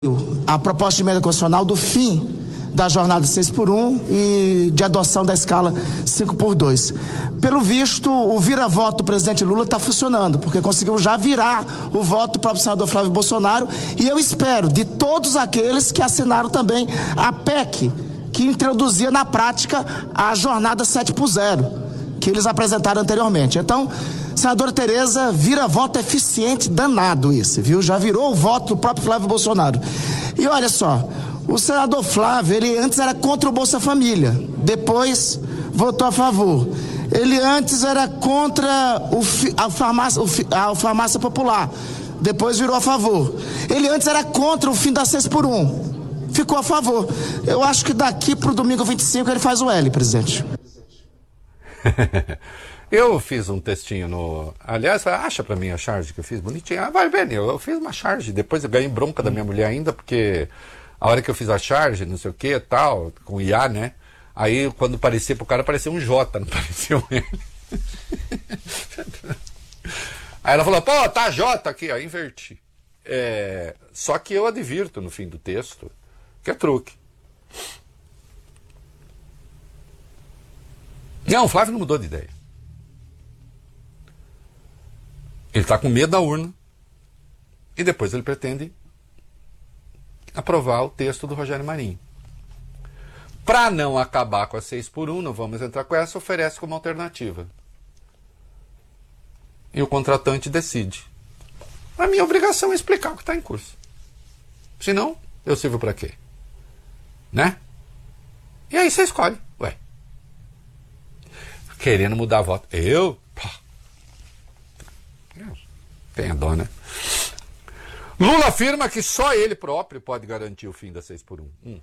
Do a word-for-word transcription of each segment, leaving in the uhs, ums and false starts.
a proposta de emenda constitucional do fim da jornada seis por um e de adoção da escala cinco por dois. Pelo visto, o vira-voto do presidente Lula está funcionando, porque conseguiu já virar o voto do próprio senador Flávio Bolsonaro, e eu espero de todos aqueles que assinaram também a P E C, que introduzia na prática a jornada sete por zero, que eles apresentaram anteriormente. Então, senadora Tereza, vira voto eficiente danado esse, viu? Já virou o voto do próprio Flávio Bolsonaro. E olha só, o senador Flávio, ele antes era contra o Bolsa Família, depois votou a favor. Ele antes era contra o, a, farmácia, a farmácia popular, depois virou a favor. Ele antes era contra o fim da seis por um, ficou a favor. Eu acho que daqui para o domingo vinte e cinco ele faz o L, presidente. Eu fiz um textinho no... Aliás, acha pra mim a charge que eu fiz bonitinha. Ah, vai ver, eu, eu fiz uma charge, depois eu ganhei bronca da minha mulher ainda, porque a hora que eu fiz a charge, não sei o que, tal, com I A, né? Aí, quando parecia pro cara, parecia um J, não parecia um L. Aí ela falou, pô, tá J aqui, ó, inverti. É, só que eu advirto no fim do texto que é truque. Não, o Flávio não mudou de ideia. Ele está com medo da urna e depois ele pretende aprovar o texto do Rogério Marinho. Para não acabar com a seis por um, não vamos entrar com essa, oferece como alternativa. E o contratante decide. A minha obrigação é explicar o que está em curso. Senão, eu sirvo para quê? Né? E aí você escolhe. Ué. Querendo mudar a voto. Eu? Tenha dó, né? Lula afirma que só ele próprio pode garantir o fim da seis por um. Hum.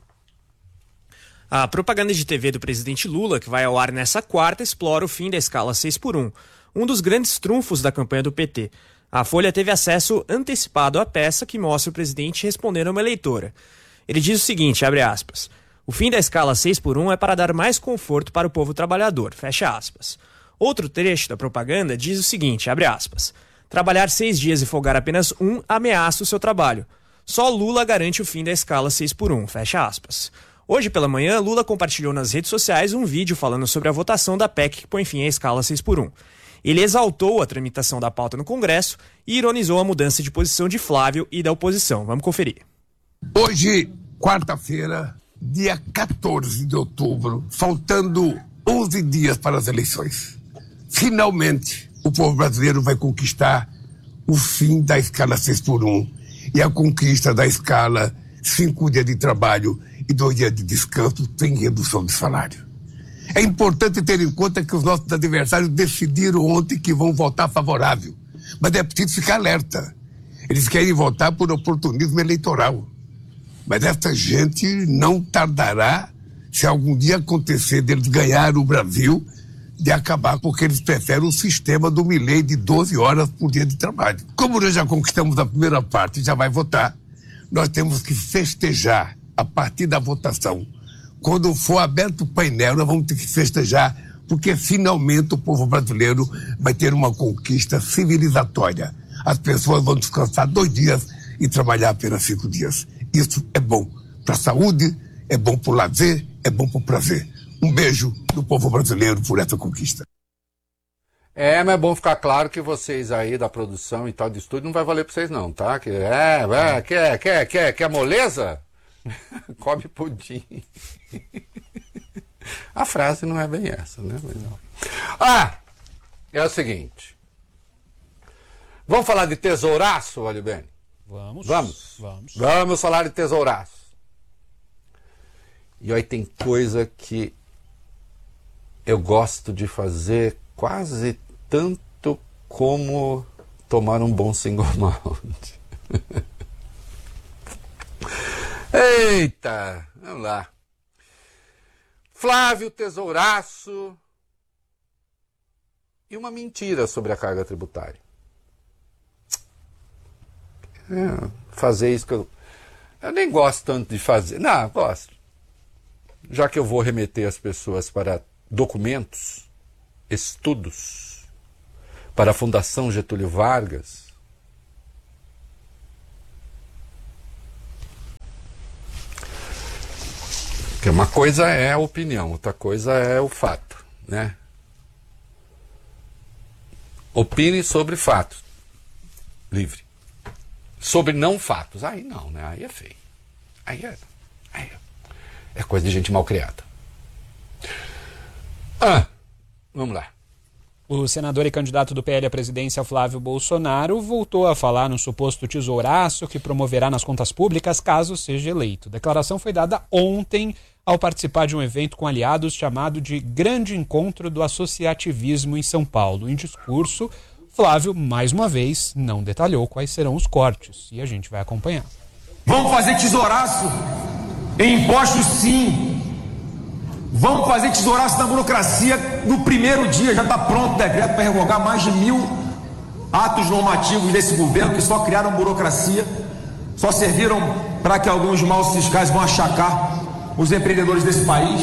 A propaganda de T V do presidente Lula, que vai ao ar nessa quarta, explora o fim da escala seis por um, um dos grandes trunfos da campanha do P T. A Folha teve acesso antecipado à peça que mostra o presidente respondendo a uma eleitora. Ele diz o seguinte, abre aspas, o fim da escala seis por um é para dar mais conforto para o povo trabalhador, fecha aspas. Outro trecho da propaganda diz o seguinte, abre aspas, trabalhar seis dias e folgar apenas um ameaça o seu trabalho. Só Lula garante o fim da escala seis por um, fecha aspas. Hoje pela manhã, Lula compartilhou nas redes sociais um vídeo falando sobre a votação da P E C que põe fim à escala seis por um. Ele exaltou a tramitação da pauta no Congresso e ironizou a mudança de posição de Flávio e da oposição. Vamos conferir. Hoje, quarta-feira, dia quatorze de outubro, faltando onze dias para as eleições. Finalmente, o povo brasileiro vai conquistar o fim da escala seis por um e a conquista da escala cinco dias de trabalho e dois dias de descanso sem redução de salário. É importante ter em conta que os nossos adversários decidiram ontem que vão votar favorável, mas é preciso ficar alerta. Eles querem votar por oportunismo eleitoral. Mas essa gente não tardará, se algum dia acontecer deles ganhar o Brasil, de acabar, porque eles preferem o sistema do Milei de doze horas por dia de trabalho. Como nós já conquistamos a primeira parte e já vai votar, nós temos que festejar a partir da votação. Quando for aberto o painel, nós vamos ter que festejar, porque finalmente o povo brasileiro vai ter uma conquista civilizatória. As pessoas vão descansar dois dias e trabalhar apenas cinco dias. Isso é bom para a saúde, é bom para o lazer, é bom para o prazer. Um beijo do povo brasileiro por essa conquista. É, mas é bom ficar claro que vocês aí da produção e tal de estúdio não vai valer para vocês não, tá? Que, é, é, quer, quer, quer, quer moleza? Come pudim. A frase não é bem essa, né? Não. Ah, é o seguinte. Vamos falar de tesouraço, Alibene? Vamos. Vamos. Vamos. Vamos falar de tesouraço. E aí tem coisa que eu gosto de fazer quase tanto como tomar um bom single malt. Eita, vamos lá. Flávio Tesouraço e uma mentira sobre a carga tributária. É, fazer isso que eu... Eu nem gosto tanto de fazer. Não, gosto. Já que eu vou remeter as pessoas para documentos, estudos, para a Fundação Getúlio Vargas, Porque uma coisa é a opinião, outra coisa é o fato, né? Opine sobre fatos. Livre. Sobre não fatos. Aí não, né? Aí é feio. Aí é, aí é, é coisa de gente mal criada. Ah, vamos lá. O senador e candidato do P L à presidência, Flávio Bolsonaro, voltou a falar no suposto tesouraço que promoverá nas contas públicas caso seja eleito. A declaração foi dada ontem ao participar de um evento com aliados chamado de Grande Encontro do Associativismo em São Paulo. Em discurso, Flávio, mais uma vez, não detalhou quais serão os cortes. E a gente vai acompanhar. Vamos fazer tesouraço em impostos, sim. Vamos fazer tesouraço na burocracia no primeiro dia. Já está pronto o decreto para revogar mais de mil atos normativos desse governo que só criaram burocracia, só serviram para que alguns maus fiscais vão achacar os empreendedores desse país.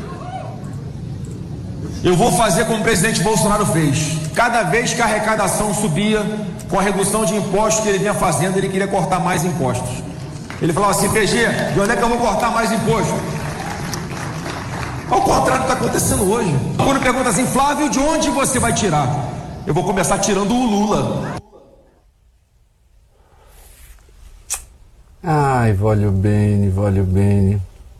Eu vou fazer como o presidente Bolsonaro fez. Cada vez que a arrecadação subia, com a redução de impostos que ele vinha fazendo, ele queria cortar mais impostos. Ele falava assim: P G, de onde é que eu vou cortar mais imposto? Ao contrário do que está acontecendo hoje. Quando pergunta assim: Flávio, de onde você vai tirar? Eu vou começar tirando o Lula. Ai, voglio bene, voglio bene.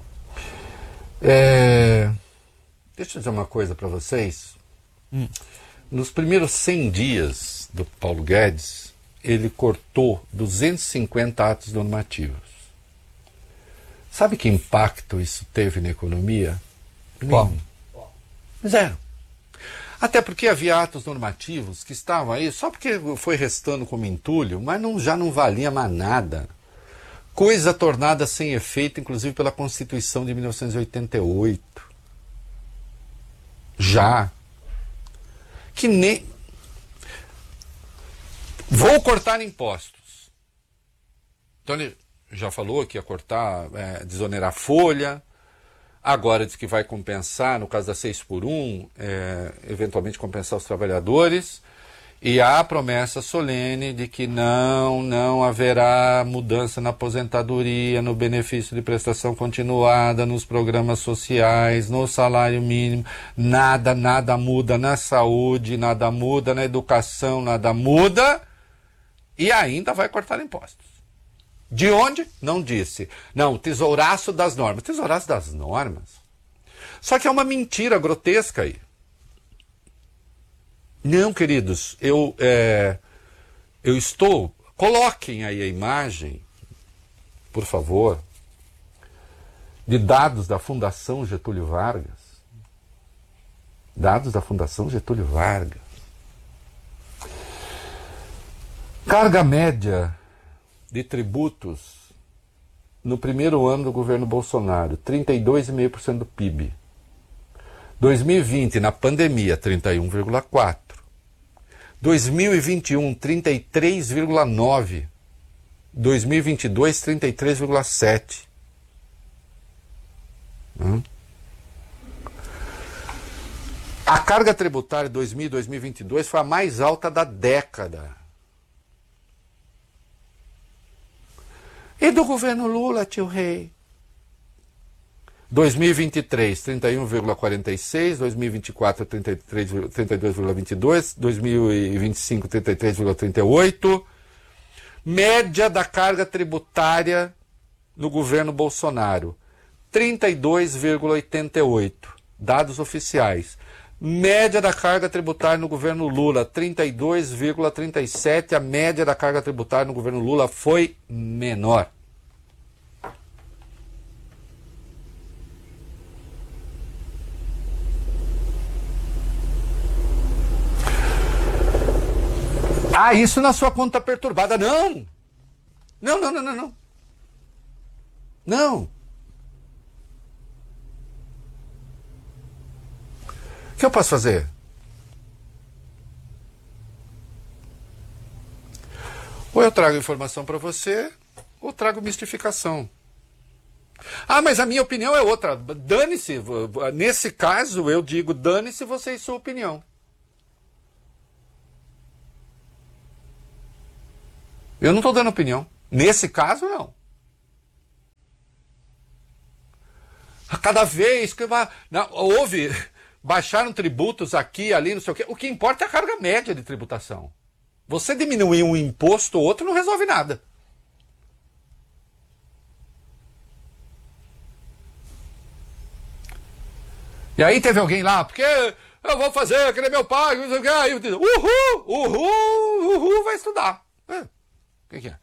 É... Deixa eu dizer uma coisa para vocês. Hum. Nos primeiros cem dias do Paulo Guedes, ele cortou duzentos e cinquenta atos normativos. Sabe que impacto isso teve na economia? Qual? Zero. Até porque havia atos normativos que estavam aí só porque foi restando como entulho, mas não, já não valia mais nada. Coisa tornada sem efeito, inclusive pela Constituição de mil novecentos e oitenta e oito. Já. Que nem... Vou cortar impostos. Então ele já falou que ia cortar, é, desonerar folha. Agora diz que vai compensar, no caso da seis por um, é, eventualmente compensar os trabalhadores. E há a promessa solene de que não, não haverá mudança na aposentadoria, no benefício de prestação continuada, nos programas sociais, no salário mínimo. Nada, nada muda na saúde, nada muda na educação, nada muda. E ainda vai cortar impostos. De onde? Não disse. Não, tesouraço das normas. Tesouraço das normas? Só que é uma mentira grotesca aí. Não, queridos, eu, é, eu estou... Coloquem aí a imagem, por favor, de dados da Fundação Getúlio Vargas. Dados da Fundação Getúlio Vargas. Carga média de tributos no primeiro ano do governo Bolsonaro, trinta e dois vírgula cinco por cento do P I B. dois mil e vinte, na pandemia, trinta e um vírgula quatro por cento. dois mil e vinte e um, trinta e três vírgula nove por cento. dois mil e vinte e dois, trinta e três vírgula sete por cento. Hum? A carga tributária de dois mil e dois mil e vinte e dois foi a mais alta da década. E do governo Lula, tio Rei? dois mil e vinte e três, trinta e um vírgula quarenta e seis, dois mil e vinte e quatro, trinta e três, trinta e dois vírgula vinte e dois, dois mil e vinte e cinco, trinta e três vírgula trinta e oito. Média da carga tributária no governo Bolsonaro, trinta e dois vírgula oitenta e oito. Dados oficiais. Média da carga tributária no governo Lula, trinta e dois vírgula trinta e sete. A média da carga tributária no governo Lula foi menor. Ah, isso na sua conta perturbada. Não! Não, não, não, não, não. Não. O que eu posso fazer? Ou eu trago informação para você, ou trago mistificação. Ah, mas a minha opinião é outra. Dane-se. Nesse caso, eu digo, dane-se você e sua opinião. Eu não estou dando opinião. Nesse caso, não. cada vez que vai, não, houve, baixaram tributos aqui, ali, não sei o quê. O que importa é a carga média de tributação. Você diminuir um imposto ou outro não resolve nada. E aí teve alguém lá, porque eu vou fazer, que nem meu pai, não sei o que, aí eu digo, uhul, uhul, uhul, vai estudar. É. O que, que é?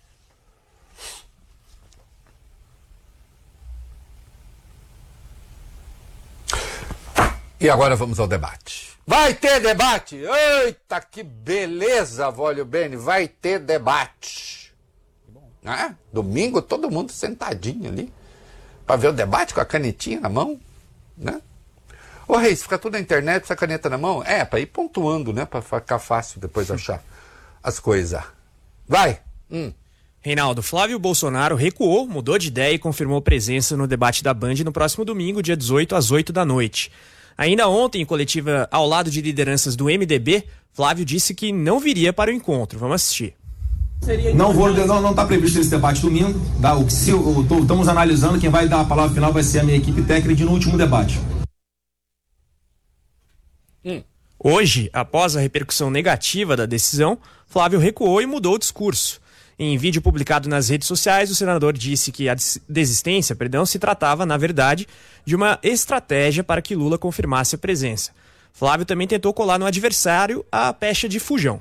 E agora vamos ao debate. Vai ter debate? Eita, que beleza, Vólio Bene, vai ter debate. É? Domingo todo mundo sentadinho ali, para ver o debate com a canetinha na mão, né? Ô Reis, fica tudo na internet, essa caneta na mão? É, para ir pontuando, né? Para ficar fácil depois achar as coisas. Vai! Hum. Reinaldo, Flávio Bolsonaro recuou, mudou de ideia e confirmou presença no debate da Band no próximo domingo, dia dezoito, às oito da noite. Ainda ontem, em coletiva ao lado de lideranças do M D B, Flávio disse que não viria para o encontro. Vamos assistir. Não vou, não, não está previsto esse debate domingo. Tá? O, se, o, tô, estamos analisando, quem vai dar a palavra final vai ser a minha equipe técnica no último debate. Hum. Hoje, após a repercussão negativa da decisão, Flávio recuou e mudou o discurso. Em vídeo publicado nas redes sociais, o senador disse que a desistência, perdão, se tratava, na verdade, de uma estratégia para que Lula confirmasse a presença. Flávio também tentou colar no adversário a pecha de fujão.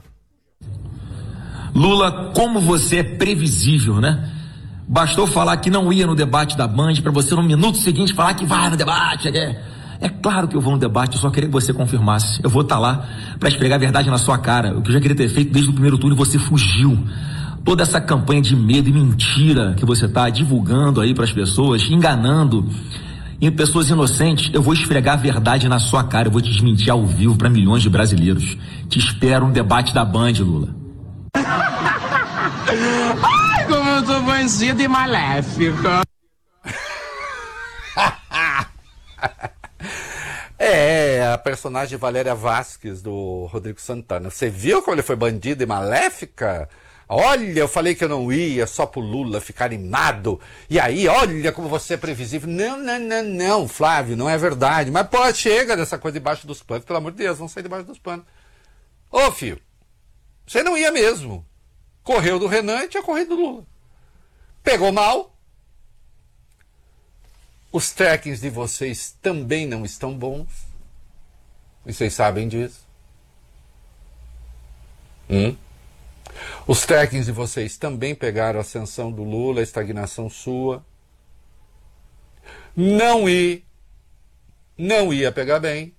Lula, como você é previsível, né? Bastou falar que não ia no debate da Band para você no minuto seguinte falar que vai no debate. É, é claro que eu vou no debate, eu só queria que você confirmasse. Eu vou estar lá para esfregar a verdade na sua cara. O que eu já queria ter feito desde o primeiro turno, você fugiu. Toda essa campanha de medo e mentira que você está divulgando aí para as pessoas, enganando em pessoas inocentes, eu vou esfregar a verdade na sua cara, eu vou te desmentir ao vivo para milhões de brasileiros. Te espero no debate da Band, Lula. Ai, como eu sou bandida e maléfica. É, a personagem Valéria Vasquez do Rodrigo Santana. Você viu como ele foi bandida e maléfica? Olha, eu falei que eu não ia só pro Lula ficar animado. E aí, olha como você é previsível. Não, não, não, não, Flávio, não é verdade. Mas, pô, chega dessa coisa debaixo dos panos. Pelo amor de Deus, vamos sair debaixo dos panos. Ô, filho, você não ia mesmo. Correu do Renan e tinha corrido do Lula. Pegou mal. Os trackings de vocês também não estão bons. E vocês sabem disso. Hum? Os trackings de vocês também pegaram a ascensão do Lula, a estagnação sua. Não ia, não ia pegar bem.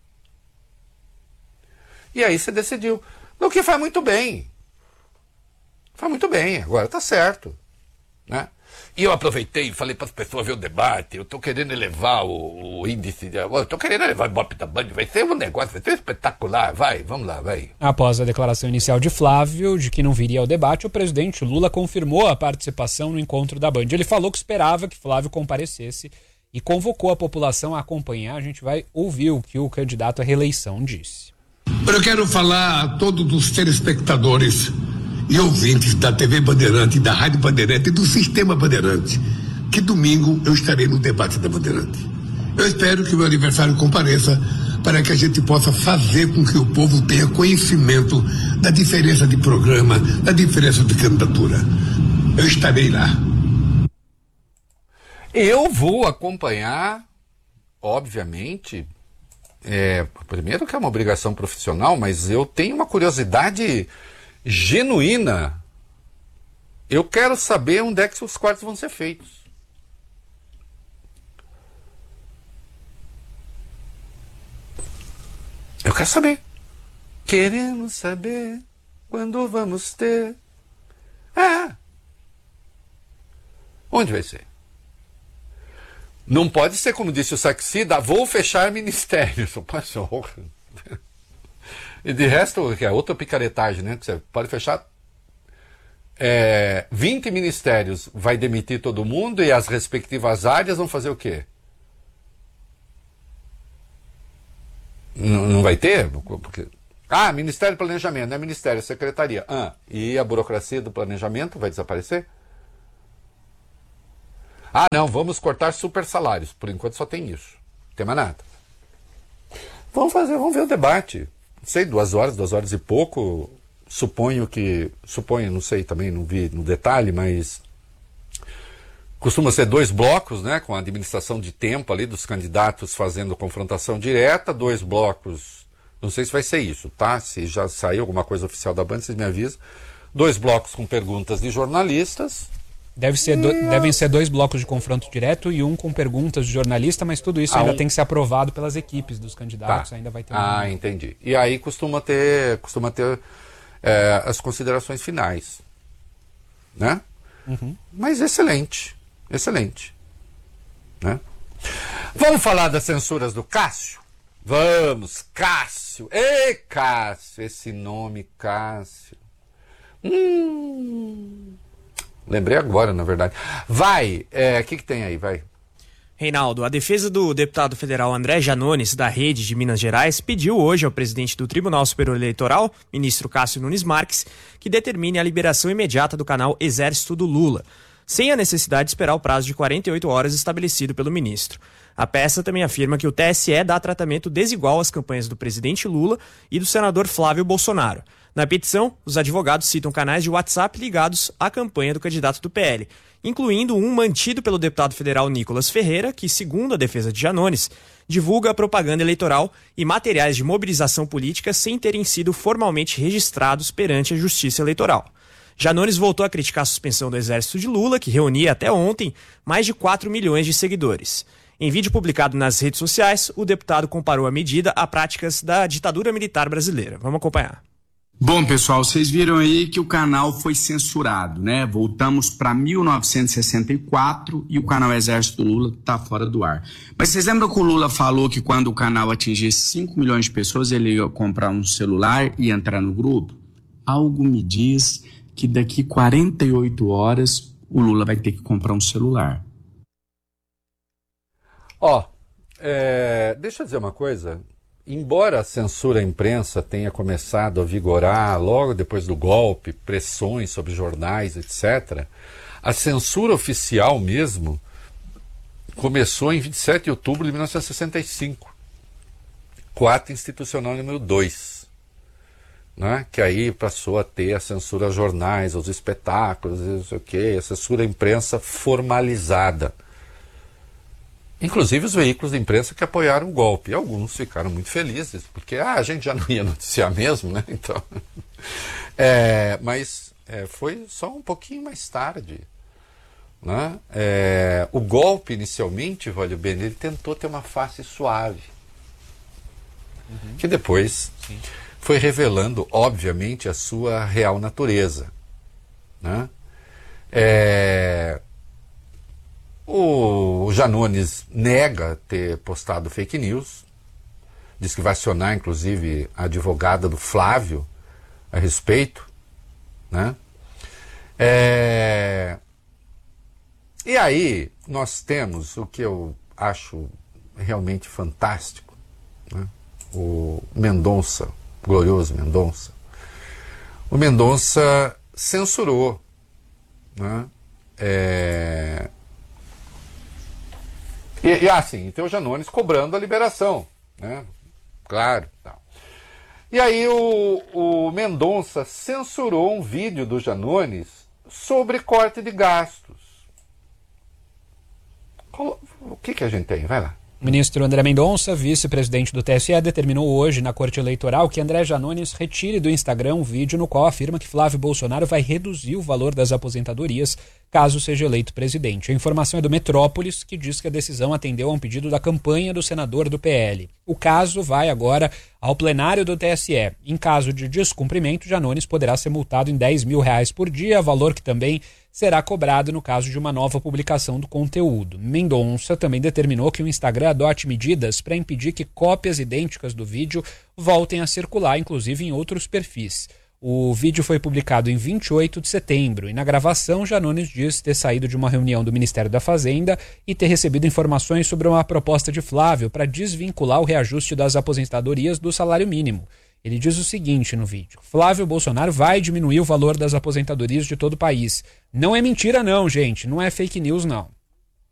E aí você decidiu. O que faz muito bem. Faz muito bem, agora tá certo. Né? E eu aproveitei e falei para as pessoas ver o debate. Eu estou querendo elevar o, o índice. De, eu estou querendo elevar o Ibope da Band. Vai ser um negócio, vai ser espetacular. Vai, vamos lá, vai. Após a declaração inicial de Flávio de que não viria ao debate, o presidente Lula confirmou a participação no encontro da Band. Ele falou que esperava que Flávio comparecesse e convocou a população a acompanhar. A gente vai ouvir o que o candidato à reeleição disse. Eu quero falar a todos os telespectadores e ouvintes da T V Bandeirante, da Rádio Bandeirante e do Sistema Bandeirante, que domingo eu estarei no debate da Bandeirante. Eu espero que o meu aniversário compareça para que a gente possa fazer com que o povo tenha conhecimento da diferença de programa, da diferença de candidatura. Eu estarei lá. Eu vou acompanhar, obviamente, é, primeiro que é uma obrigação profissional, mas eu tenho uma curiosidade genuína. Eu quero saber onde é que os cortes vão ser feitos. Eu quero saber. Queremos saber quando vamos ter. É. Onde vai ser? Não pode ser como disse o Saxida, vou fechar ministérios. E de resto, que é outra picaretagem, né? Que você pode fechar é, vinte ministérios, vai demitir todo mundo e as respectivas áreas vão fazer o quê? Não, não vai ter? Porque... Ah, Ministério do Planejamento, não é Ministério, é Secretaria. Ah, e a burocracia do planejamento vai desaparecer? Ah, não, vamos cortar super salários. Por enquanto só tem isso. Não tem mais nada. Vamos fazer, vamos ver o debate. Não sei, duas horas, duas horas e pouco. Suponho que, suponho, não sei também, não vi no detalhe, mas costuma ser dois blocos, né, com a administração de tempo ali dos candidatos fazendo confrontação direta, dois blocos, não sei se vai ser isso, tá? Se já saiu alguma coisa oficial da Band, vocês me avisam. Dois blocos com perguntas de jornalistas. Deve ser do, devem ser dois blocos de confronto direto e um com perguntas de jornalista, mas tudo isso ah, ainda um... tem que ser aprovado pelas equipes dos candidatos, tá. ainda vai ter Ah, um... entendi. E aí costuma ter, costuma ter é, as considerações finais, né? Uhum. Mas excelente, excelente, né? Vamos falar das censuras do Cássio? Vamos, Cássio. Ei, Cássio, esse nome Cássio. Hum... Lembrei agora, na verdade. Vai, o é, que, que tem aí? Vai. Reinaldo, a defesa do deputado federal André Janones, da Rede de Minas Gerais, pediu hoje ao presidente do Tribunal Superior Eleitoral, ministro Cássio Nunes Marques, que determine a liberação imediata do canal Exército do Lula, sem a necessidade de esperar o prazo de quarenta e oito horas estabelecido pelo ministro. A peça também afirma que o T S E dá tratamento desigual às campanhas do presidente Lula e do senador Flávio Bolsonaro. Na petição, os advogados citam canais de WhatsApp ligados à campanha do candidato do P L, incluindo um mantido pelo deputado federal Nicolas Ferreira, que, segundo a defesa de Janones, divulga propaganda eleitoral e materiais de mobilização política sem terem sido formalmente registrados perante a Justiça Eleitoral. Janones voltou a criticar a suspensão do Exército de Lula, que reunia até ontem mais de quatro milhões de seguidores. Em vídeo publicado nas redes sociais, o deputado comparou a medida a práticas da ditadura militar brasileira. Vamos acompanhar. Bom, pessoal, vocês viram aí que o canal foi censurado, né? Voltamos para mil novecentos e sessenta e quatro e o canal Exército do Lula está fora do ar. Mas vocês lembram que o Lula falou que quando o canal atingisse cinco milhões de pessoas, ele ia comprar um celular e entrar no grupo? Algo me diz que daqui quarenta e oito horas o Lula vai ter que comprar um celular. Ó, é, deixa eu dizer uma coisa. Embora a censura à imprensa tenha começado a vigorar logo depois do golpe, pressões sobre jornais, etcétera, a censura oficial mesmo começou em vinte e sete de outubro de mil novecentos e sessenta e cinco, com o ato institucional número dois, né? Que aí passou a ter a censura aos jornais, aos espetáculos, não sei o quê, a censura à imprensa formalizada. Inclusive os veículos de imprensa que apoiaram o golpe. E alguns ficaram muito felizes, porque ah, a gente já não ia noticiar mesmo, né? Então, é, mas é, foi só um pouquinho mais tarde. Né? É, o golpe, inicialmente, Valho Bene, ele tentou ter uma face suave. Uhum. Que depois Sim. foi revelando, obviamente, a sua real natureza. Né? É... O Janones nega ter postado fake news, diz que vai acionar, inclusive, a advogada do Flávio a respeito, né? É... E aí nós temos o que eu acho realmente fantástico, né? O Mendonça, o glorioso Mendonça. O Mendonça censurou, né? É... E, e assim, tem o Janones cobrando a liberação, né? Claro. Tal. E aí o, o Mendonça censurou um vídeo do Janones sobre corte de gastos. O que, que a gente tem? Vai lá. O ministro André Mendonça, vice-presidente do T S E, determinou hoje na Corte Eleitoral que André Janones retire do Instagram um vídeo no qual afirma que Flávio Bolsonaro vai reduzir o valor das aposentadorias caso seja eleito presidente. A informação é do Metrópolis, que diz que a decisão atendeu a um pedido da campanha do senador do P L. O caso vai agora ao plenário do T S E. Em caso de descumprimento, Janones poderá ser multado em dez mil reais por dia, valor que também será cobrado no caso de uma nova publicação do conteúdo. Mendonça também determinou que o Instagram adote medidas para impedir que cópias idênticas do vídeo voltem a circular, inclusive em outros perfis. O vídeo foi publicado em vinte e oito de setembro e na gravação Janones diz ter saído de uma reunião do Ministério da Fazenda e ter recebido informações sobre uma proposta de Flávio para desvincular o reajuste das aposentadorias do salário mínimo. Ele diz o seguinte no vídeo: Flávio Bolsonaro vai diminuir o valor das aposentadorias de todo o país. Não é mentira não, gente, não é fake news não.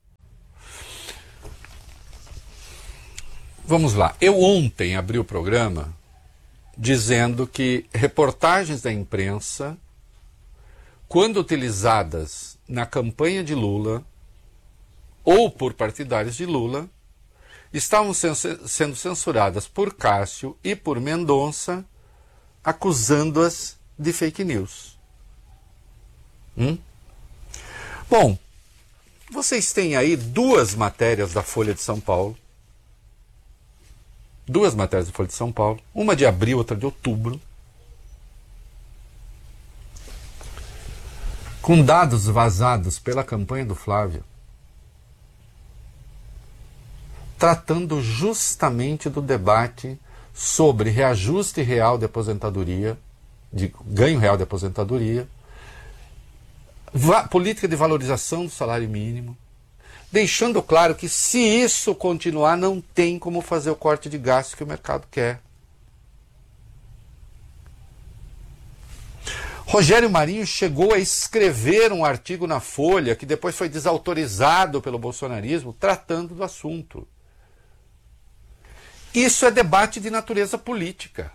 Vamos lá. Eu ontem abri o programa dizendo que reportagens da imprensa, quando utilizadas na campanha de Lula ou por partidários de Lula, estavam sendo censuradas por Cássio e por Mendonça, acusando-as de fake news. Hum? Bom, vocês têm aí duas matérias da Folha de São Paulo, duas matérias da Folha de São Paulo, uma de abril, outra de outubro, com dados vazados pela campanha do Flávio, tratando justamente do debate sobre reajuste real de aposentadoria, de ganho real de aposentadoria, política de valorização do salário mínimo, deixando claro que se isso continuar não tem como fazer o corte de gasto que o mercado quer. Rogério Marinho chegou a escrever um artigo na Folha que depois foi desautorizado pelo bolsonarismo tratando do assunto. Isso é debate de natureza política.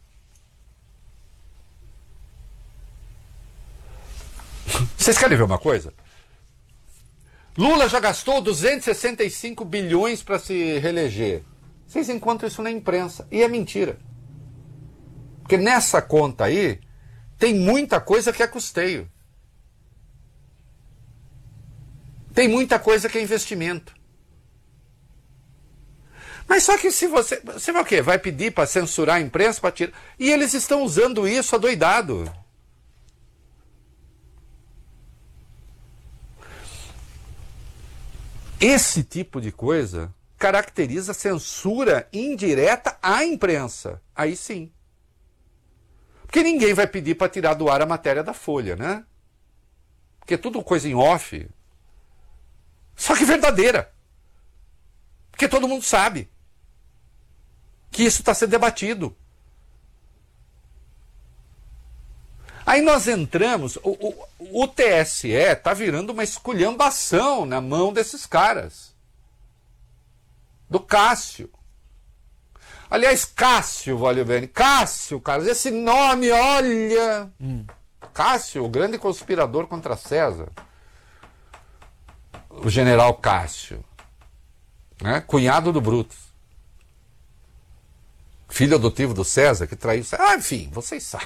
Vocês querem ver uma coisa? Lula já gastou duzentos e sessenta e cinco bilhões para se reeleger. Vocês encontram isso na imprensa. E é mentira. Porque nessa conta aí, tem muita coisa que é custeio. Tem muita coisa que é investimento. Mas só que se você... Você vai o quê? Vai pedir para censurar a imprensa, para tirar... E eles estão usando isso adoidado. Esse tipo de coisa caracteriza censura indireta à imprensa. Aí sim. Porque ninguém vai pedir para tirar do ar a matéria da Folha, né? Porque é tudo coisa em off. Só que verdadeira. Porque todo mundo sabe que isso está sendo debatido. Aí nós entramos, o, o, o T S E está virando uma esculhambação na mão desses caras. Do Cássio. Aliás, Cássio, vale bem. Cássio, cara, esse nome, olha... Hum. Cássio, o grande conspirador contra César. O general Cássio. Né? Cunhado do Brutus. Filho adotivo do César, que traiu... Ah, enfim, vocês sabem.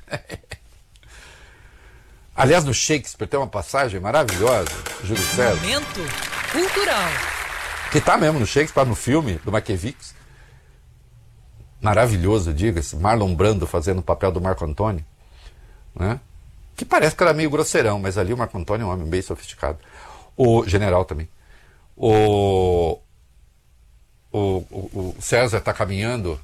Aliás, no Shakespeare tem uma passagem maravilhosa, Júlio César. Momento cultural. Que está mesmo no Shakespeare, no filme do Mankiewicz. Maravilhoso, diga-se. Marlon Brando fazendo o papel do Marco Antônio. Né? Que parece que era meio grosseirão, mas ali o Marco Antônio é um homem bem sofisticado. O general também. O, o, o, o César está caminhando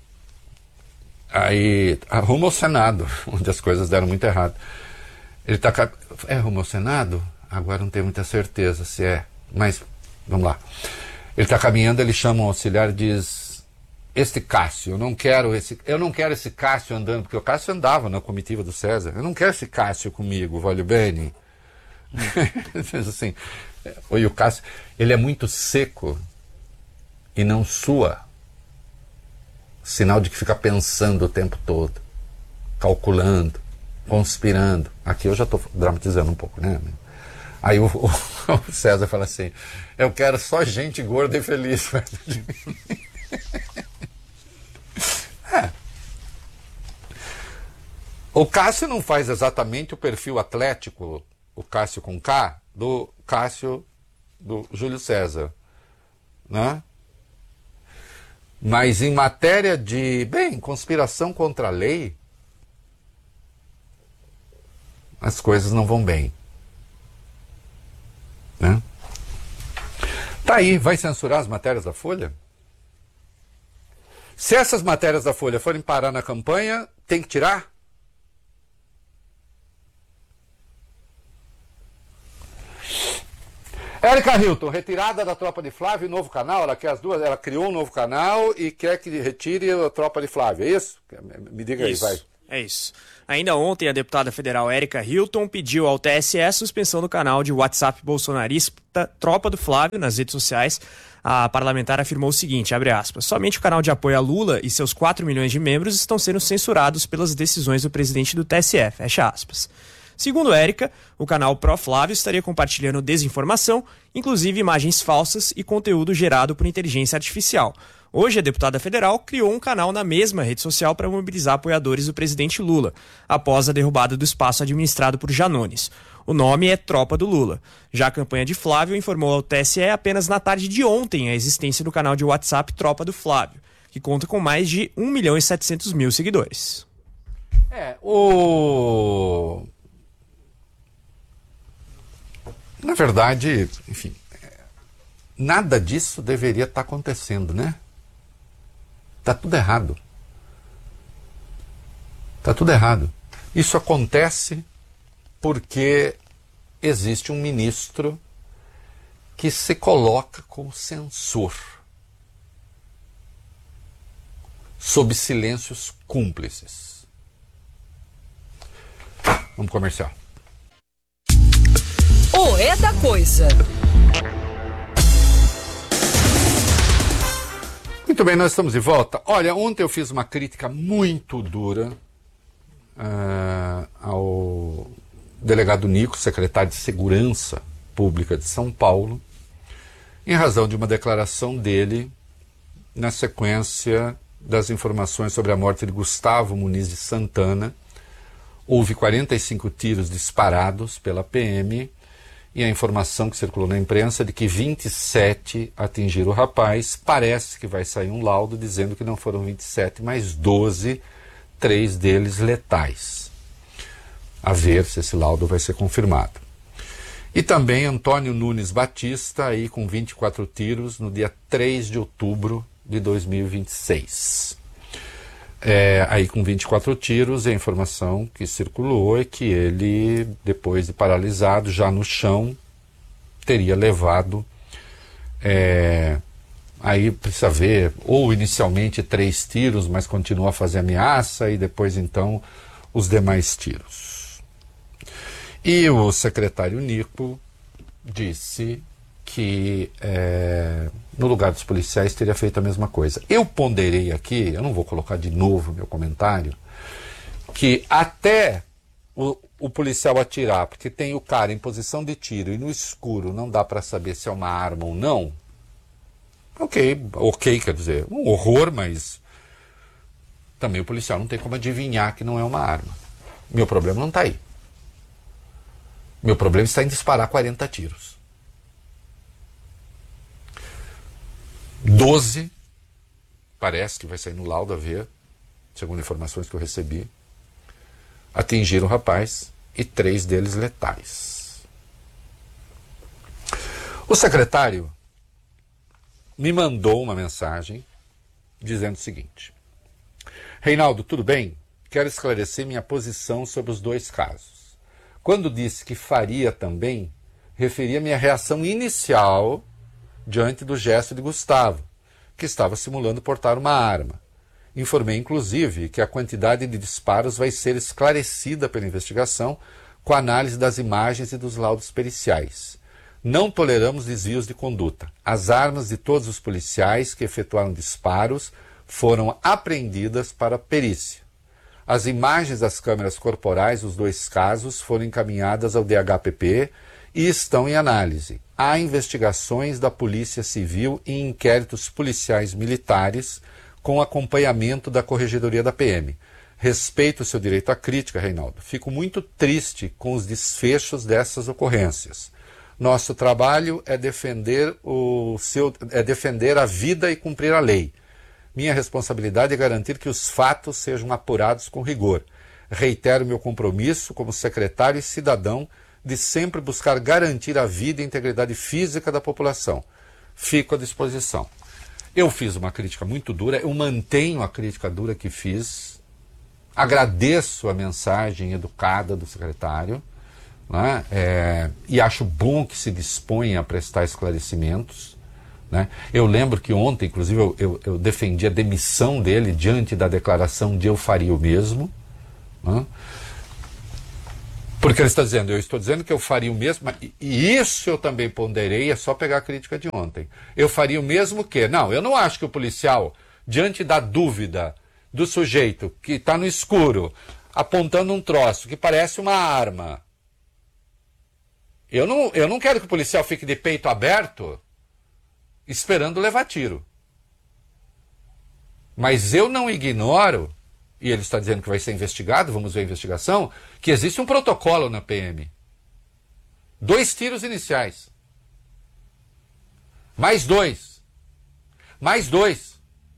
aí rumo ao Senado, onde as coisas deram muito errado. Ele está... É rumo ao Senado? Agora não tenho muita certeza se é. Mas, vamos lá. Ele está caminhando, ele chama um auxiliar e diz... Este Cássio, eu não quero esse... Eu não quero esse Cássio andando, porque o Cássio andava na comitiva do César. Eu não quero esse Cássio comigo, vale bem. Assim, e o Cássio, ele é muito seco e não sua. Sinal de que fica pensando o tempo todo. Calculando. Conspirando. Aqui eu já estou dramatizando um pouco, né? Aí o, o, o César fala assim, eu quero só gente gorda e feliz perto de mim. É. O Cássio não faz exatamente o perfil atlético, o Cássio com K, do Cássio do Júlio César, né? Mas em matéria de, bem, conspiração contra a lei, as coisas não vão bem. Né? Tá aí, vai censurar as matérias da Folha? Se essas matérias da Folha forem parar na campanha, tem que tirar? Érica Hilton, retirada da Tropa de Flávio, novo canal, ela quer as duas, ela criou um novo canal e quer que retire a Tropa de Flávio, é isso? Me diga aí, isso. vai. É isso. Ainda ontem, a deputada federal Érica Hilton pediu ao T S E a suspensão do canal de WhatsApp bolsonarista Tropa do Flávio nas redes sociais. A parlamentar afirmou o seguinte, abre aspas, somente o canal de apoio a Lula e seus quatro milhões de membros estão sendo censurados pelas decisões do presidente do T S E, fecha aspas. Segundo Érica, o canal Pro Flávio estaria compartilhando desinformação, inclusive imagens falsas e conteúdo gerado por inteligência artificial. Hoje, a deputada federal criou um canal na mesma rede social para mobilizar apoiadores do presidente Lula, após a derrubada do espaço administrado por Janones. O nome é Tropa do Lula. Já a campanha de Flávio informou ao T S E apenas na tarde de ontem a existência do canal de WhatsApp Tropa do Flávio, que conta com mais de um milhão e setecentos mil seguidores. É, o... Na verdade, enfim, nada disso deveria estar acontecendo, né? Tá tudo errado. Tá tudo errado. Isso acontece porque existe um ministro que se coloca como censor, sob silêncios cúmplices. Vamos comercial. O É da Coisa. Muito bem, nós estamos de volta. Olha, ontem eu fiz uma crítica muito dura uh, ao delegado Nico, secretário de Segurança Pública de São Paulo, em razão de uma declaração dele na sequência das informações sobre a morte de Gustavo Muniz de Santana. Houve quarenta e cinco tiros disparados pela P M e a informação que circulou na imprensa de que vinte e sete atingiram o rapaz. Parece que vai sair um laudo dizendo que não foram vinte e sete, mas doze, três deles letais. A ver se esse laudo vai ser confirmado. E também Antônio Nunes Batista, aí com vinte e quatro tiros, no dia três de outubro de dois mil e vinte e seis. É, aí com vinte e quatro tiros, a informação que circulou é que ele, depois de paralisado, já no chão, teria levado, é, aí precisa ver, ou inicialmente três tiros, mas continua a fazer ameaça, e depois então os demais tiros. E o secretário Nico disse que é, no lugar dos policiais teria feito a mesma coisa. Eu ponderei aqui, eu não vou colocar de novo meu comentário, que até o, o policial atirar, porque tem o cara em posição de tiro e no escuro não dá para saber se é uma arma ou não, ok, ok, quer dizer, um horror, mas também o policial não tem como adivinhar que não é uma arma. Meu problema não está aí. Meu problema está em disparar quarenta tiros. doze, parece que vai sair no laudo a ver, segundo informações que eu recebi, atingiram o rapaz e três deles letais. O secretário me mandou uma mensagem dizendo o seguinte: Reinaldo, tudo bem? Quero esclarecer minha posição sobre os dois casos. Quando disse que faria também, referia a minha reação inicial diante do gesto de Gustavo, que estava simulando portar uma arma. Informei, inclusive, que a quantidade de disparos vai ser esclarecida pela investigação com a análise das imagens e dos laudos periciais. Não toleramos desvios de conduta. As armas de todos os policiais que efetuaram disparos foram apreendidas para perícia. As imagens das câmeras corporais dos dois casos foram encaminhadas ao D H P P e estão em análise. Há investigações da Polícia Civil e inquéritos policiais militares com acompanhamento da Corregedoria da P M. Respeito o seu direito à crítica, Reinaldo. Fico muito triste com os desfechos dessas ocorrências. Nosso trabalho é defender, o seu, é defender a vida e cumprir a lei. Minha responsabilidade é garantir que os fatos sejam apurados com rigor. Reitero meu compromisso como secretário e cidadão de sempre buscar garantir a vida e a integridade física da população. Fico à disposição. Eu fiz uma crítica muito dura, eu mantenho a crítica dura que fiz, agradeço a mensagem educada do secretário, né? É, e acho bom que se disponha a prestar esclarecimentos. Né? Eu lembro que ontem, inclusive, eu, eu, eu defendi a demissão dele diante da declaração de eu faria o mesmo. Né? Porque ele está dizendo, eu estou dizendo que eu faria o mesmo, e isso eu também ponderei, é só pegar a crítica de ontem. Eu faria o mesmo que, não, eu não acho que o policial, diante da dúvida do sujeito que está no escuro, apontando um troço que parece uma arma, eu não, eu não quero que o policial fique de peito aberto esperando levar tiro. Mas eu não ignoro, e ele está dizendo que vai ser investigado, vamos ver a investigação, que existe um protocolo na P M. Dois tiros iniciais. Mais dois. Mais dois.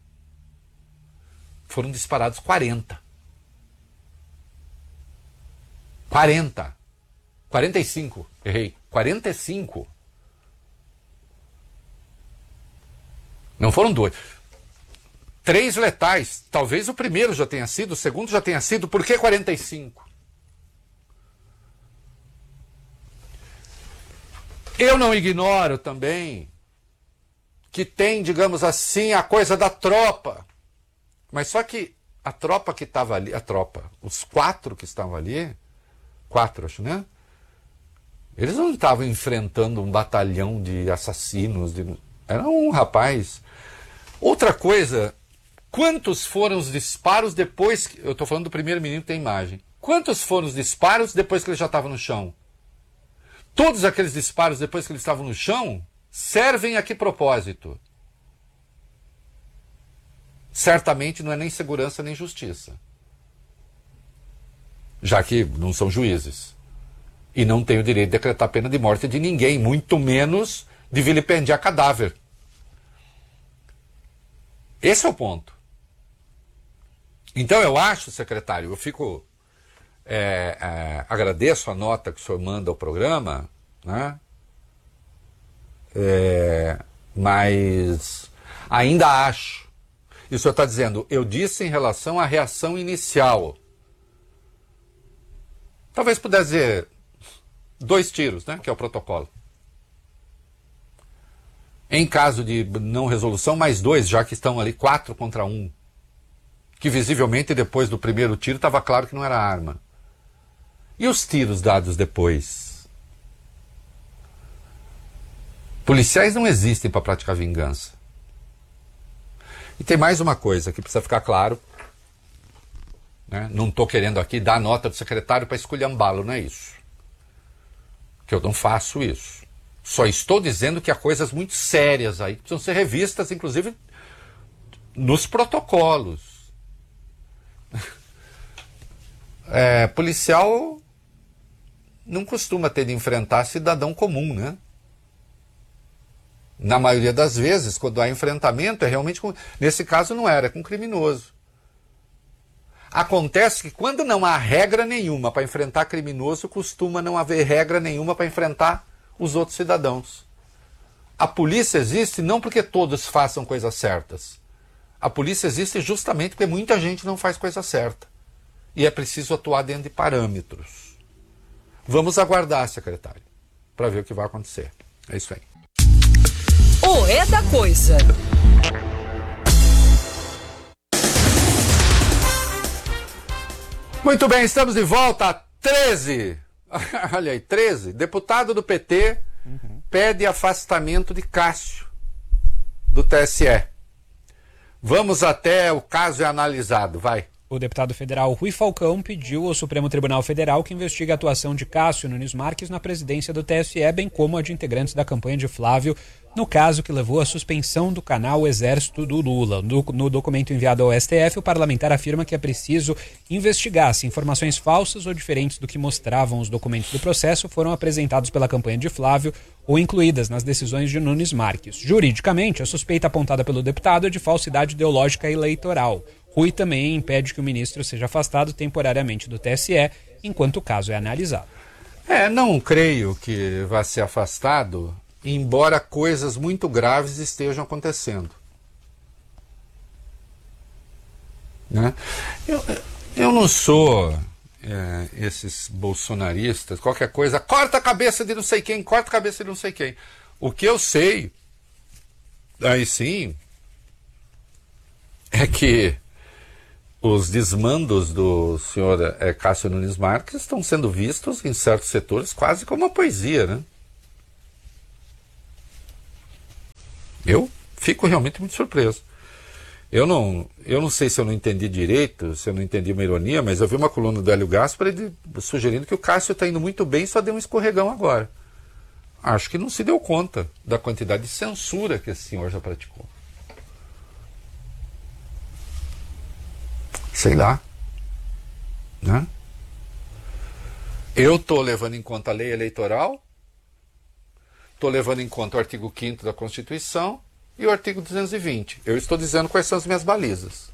Foram disparados quarenta. quarenta. quarenta e cinco. Errei. quarenta e cinco. Não foram dois. Três letais. Talvez o primeiro já tenha sido, o segundo já tenha sido. Por que quarenta e cinco? Eu não ignoro também que tem, digamos assim, a coisa da tropa. Mas só que a tropa que estava ali, a tropa, os quatro que estavam ali, quatro acho, né? Eles não estavam enfrentando um batalhão de assassinos. De... Era um rapaz. Outra coisa... Quantos foram os disparos depois... Que, eu estou falando do primeiro menino que tem imagem. Quantos foram os disparos depois que ele já estava no chão? Todos aqueles disparos depois que eles estavam no chão servem a que propósito? Certamente não é nem segurança nem justiça. Já que não são juízes. E não têm o direito de decretar pena de morte de ninguém, muito menos de vilipendiar cadáver. Esse é o ponto. Então eu acho, secretário, eu fico... É, é, agradeço a nota que o senhor manda ao programa, né? É, mas ainda acho... E o senhor está dizendo, eu disse em relação à reação inicial. Talvez pudesse dizer dois tiros, né? Que é o protocolo. Em caso de não resolução, mais dois, já que estão ali quatro contra um. Que visivelmente depois do primeiro tiro estava claro que não era arma. E os tiros dados depois? Policiais não existem para praticar vingança. E tem mais uma coisa que precisa ficar claro. Né? Não estou querendo aqui dar nota do secretário para esculhambá-lo, não é isso. Que eu não faço isso. Só estou dizendo que há coisas muito sérias aí que precisam ser revistas, inclusive nos protocolos. É, policial não costuma ter de enfrentar cidadão comum, né? Na maioria das vezes, quando há enfrentamento, é realmente com... Nesse caso não era, é com criminoso. Acontece que quando não há regra nenhuma para enfrentar criminoso, costuma não haver regra nenhuma para enfrentar os outros cidadãos. A polícia existe não porque todos façam coisas certas. A polícia existe justamente porque muita gente não faz coisa certa. E é preciso atuar dentro de parâmetros. Vamos aguardar, secretário, para ver o que vai acontecer. É isso aí. O É da Coisa. Muito bem, estamos de volta a treze. Olha aí, treze. Deputado do P T uhum. pede afastamento de Cássio, do T S E. Vamos até o caso é analisado, vai. O deputado federal Rui Falcão pediu ao Supremo Tribunal Federal que investigue a atuação de Cássio Nunes Marques na presidência do T S E, bem como a de integrantes da campanha de Flávio, no caso que levou à suspensão do canal Exército do Lula. No, no documento enviado ao S T F, o parlamentar afirma que é preciso investigar se informações falsas ou diferentes do que mostravam os documentos do processo foram apresentados pela campanha de Flávio ou incluídas nas decisões de Nunes Marques. Juridicamente, a suspeita apontada pelo deputado é de falsidade ideológica eleitoral. Rui também impede que o ministro seja afastado temporariamente do T S E, enquanto o caso é analisado. É, não creio que vá ser afastado, embora coisas muito graves estejam acontecendo. Né? Eu, eu não sou é, esses bolsonaristas, qualquer coisa, corta a cabeça de não sei quem, corta a cabeça de não sei quem. O que eu sei, aí sim, é que os desmandos do senhor é, Cássio Nunes Marques estão sendo vistos em certos setores quase como uma poesia, né? Eu fico realmente muito surpreso. Eu não, eu não sei se eu não entendi direito, se eu não entendi uma ironia, mas eu vi uma coluna do Hélio Gaspari sugerindo que o Cássio está indo muito bem e só deu um escorregão agora. Acho que não se deu conta da quantidade de censura que esse senhor já praticou. Sei lá. Né? Eu estou levando em conta a lei eleitoral, estou levando em conta o artigo quinto da Constituição e o artigo duzentos e vinte. Eu estou dizendo quais são as minhas balizas.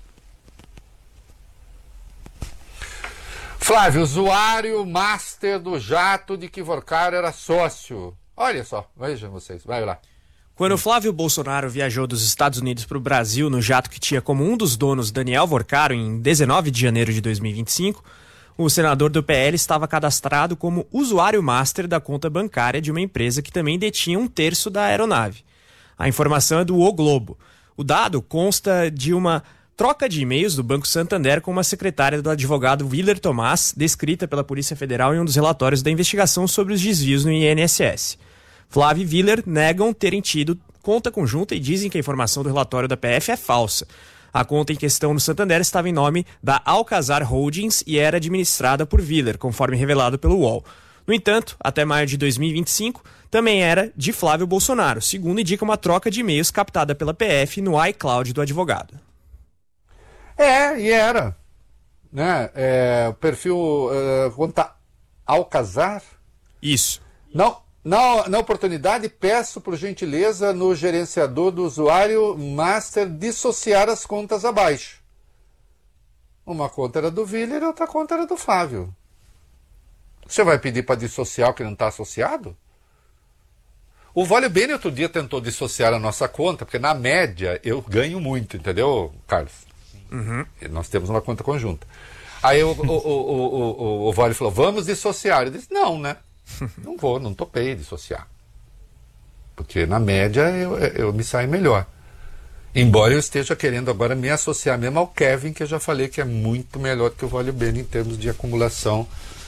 Flávio, usuário master do jato de que Vorcaro era sócio. Olha só, vejam vocês, vai lá. Quando Flávio Bolsonaro viajou dos Estados Unidos para o Brasil no jato que tinha como um dos donos Daniel Vorcaro em dezenove de janeiro de dois mil e vinte e cinco, o senador do P L estava cadastrado como usuário master da conta bancária de uma empresa que também detinha um terço da aeronave. A informação é do O Globo. O dado consta de uma troca de e-mails do Banco Santander com uma secretária do advogado Willer Tomás, descrita pela Polícia Federal em um dos relatórios da investigação sobre os desvios no I N S S. Flávio e Willer negam terem tido conta conjunta e dizem que a informação do relatório da P F é falsa. A conta em questão no Santander estava em nome da Alcazar Holdings e era administrada por Willer, conforme revelado pelo U O L. No entanto, até maio de dois mil e vinte e cinco, também era de Flávio Bolsonaro, segundo indica uma troca de e-mails captada pela P F no iCloud do advogado. É, e era. Né? É, o perfil uh, conta Alcazar? Isso. Não. Na, na oportunidade, peço por gentileza no gerenciador do usuário master dissociar as contas abaixo. Uma conta era do Willer e outra conta era do Flávio. Você vai pedir para dissociar o que não está associado? O Vale Bene outro dia tentou dissociar a nossa conta, porque na média eu ganho muito, entendeu, Carlos? Uhum. Nós temos uma conta conjunta. Aí o, o, o, o, o, o Vale falou, vamos dissociar. Eu disse, não, né? Não vou, não topei dissociar. Porque na média eu, eu me saio melhor. Embora eu esteja querendo agora me associar mesmo ao Kevin, que eu já falei que é muito melhor que o Vale Bene em termos de acumulação